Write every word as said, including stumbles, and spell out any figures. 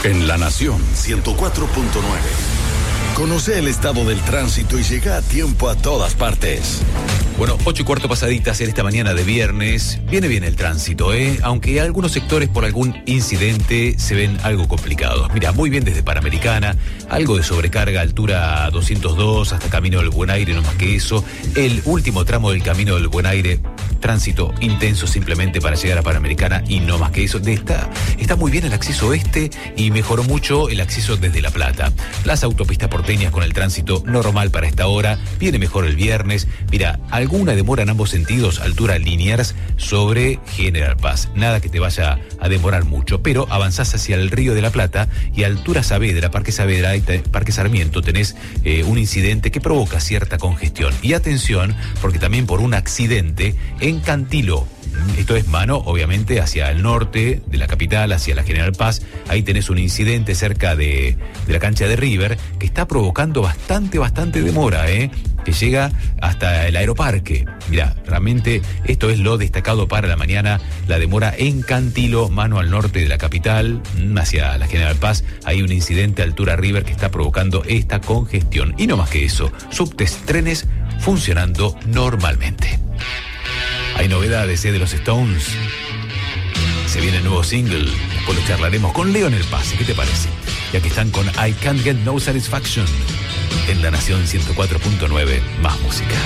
En La Nación ciento cuatro punto nueve. Conoce el estado del tránsito y llega a tiempo a todas partes. Bueno, ocho y cuarto pasaditas en esta mañana de viernes. Viene bien el tránsito, ¿eh? Aunque algunos sectores por algún incidente se ven algo complicados. Mira, muy bien desde Panamericana, algo de sobrecarga, altura doscientos dos, hasta Camino del Buen Aire, no más que eso. El último tramo del Camino del Buen Aire, tránsito intenso simplemente para llegar a Panamericana y no más que eso. De esta, está muy bien el acceso oeste y mejoró mucho el acceso desde La Plata. Las autopistas porteñas con el tránsito normal para esta hora. Viene mejor el viernes. Mira, alguna demora en ambos sentidos, altura Liniers sobre General Paz. Nada que te vaya a demorar mucho, pero avanzás hacia el Río de la Plata y a altura Saavedra, Parque Saavedra y Parque Sarmiento tenés eh, un incidente que provoca cierta congestión. Y atención, porque también por un accidente en Cantilo. Esto es mano, obviamente, hacia el norte de la capital, hacia la General Paz. Ahí tenés un incidente cerca de, de la cancha de River que está provocando bastante, bastante demora, ¿eh? Que llega hasta el aeroparque. Mirá, realmente esto es lo destacado para la mañana, la demora en Cantilo, mano al norte de la capital, hacia la General Paz. Hay un incidente a altura River que está provocando esta congestión. Y no más que eso, subtes, trenes funcionando normalmente. Hay novedades ¿eh? de los Stones. Se viene el nuevo single. Después lo charlaremos con Leo en el pase. ¿Qué te parece? Ya que están con I Can't Get No Satisfaction en La Nación ciento cuatro punto nueve. Más música.